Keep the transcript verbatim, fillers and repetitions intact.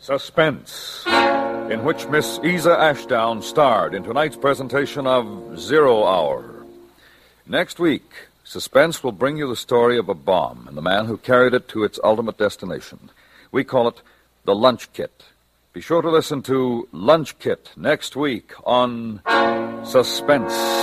Suspense, in which Miss Isa Ashdown starred in tonight's presentation of Zero Hour. Next week, Suspense will bring you the story of a bomb and the man who carried it to its ultimate destination. We call it the Lunch Kit. Be sure to listen to Lunch Kit next week on Suspense.